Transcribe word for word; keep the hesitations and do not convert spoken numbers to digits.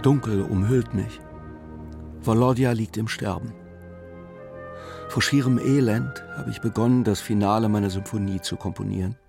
Dunkel umhüllt mich. Volodya liegt im Sterben. Vor schierem Elend habe ich begonnen, das Finale meiner Symphonie zu komponieren.